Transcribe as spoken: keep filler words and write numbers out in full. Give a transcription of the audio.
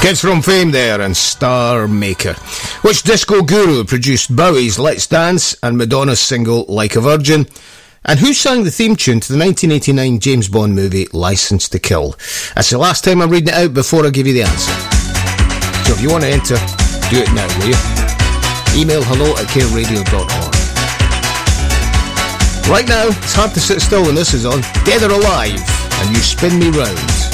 Kids from Fame there and Star Maker. Which disco guru produced Bowie's Let's Dance and Madonna's single Like a Virgin? And who sang the theme tune to the nineteen eighty-nine James Bond movie Licence to Kill? That's the last time I'm reading it out before I give you the answer. So if you want to enter, do it now, will you? Email hello at care radio dot org. Right now, it's hard to sit still when this is on. Dead or Alive, and You Spin Me Round.